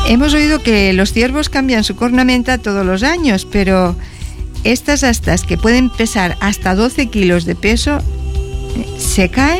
Hemos oído que los ciervos cambian su cornamenta todos los años, pero estas astas que pueden pesar hasta 12 kilos de peso, ¿se caen?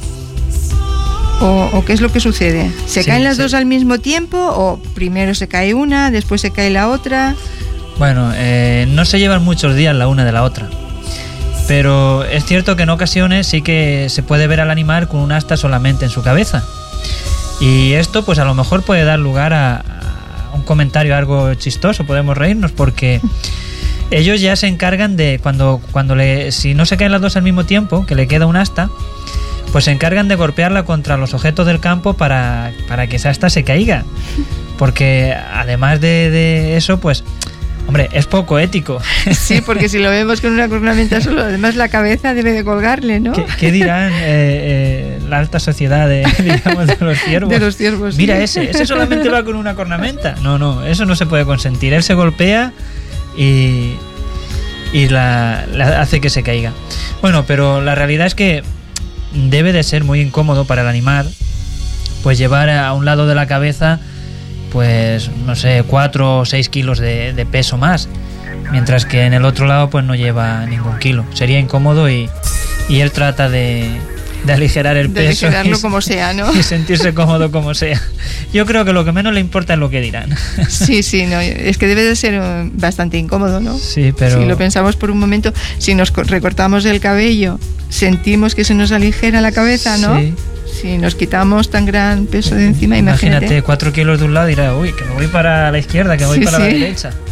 ¿O qué es lo que sucede? ¿Se caen las dos al mismo tiempo o primero se cae una, después se cae la otra? Bueno, no se llevan muchos días la una de la otra, pero es cierto que en ocasiones sí que se puede ver al animal con un asta solamente en su cabeza, y esto pues a lo mejor puede dar lugar a un comentario algo chistoso, podemos reírnos, porque ellos ya se encargan de si no se caen las dos al mismo tiempo, que le queda un asta, pues se encargan de golpearla contra los objetos del campo para que esa asta se caiga, porque además de eso, pues hombre, es poco ético. Sí, porque si lo vemos con una cornamenta solo, además la cabeza debe de colgarle, ¿no? ¿Qué dirán la alta sociedad de los ciervos? De los ciervos. Mira, sí. ese solamente va con una cornamenta. No, eso no se puede consentir. Él se golpea y la hace que se caiga. Bueno, pero la realidad es que debe de ser muy incómodo para el animal, pues llevar a un lado de la cabeza, pues no sé, 4 o 6 kilos de peso más, mientras que en el otro lado pues no lleva ningún kilo. Sería incómodo y él trata de aligerar el peso, aligerarlo como sea, ¿no? Y sentirse cómodo como sea. Yo creo que lo que menos le importa es lo que dirán. Sí, no, es que debe de ser bastante incómodo, ¿no? Sí, pero... Si lo pensamos por un momento, si nos recortamos el cabello, sentimos que se nos aligera la cabeza, ¿no? Sí. Si nos quitamos tan gran peso de encima, imagínate. 4 kilos de un lado y dirá, uy, que me voy para la izquierda, que me voy para la derecha.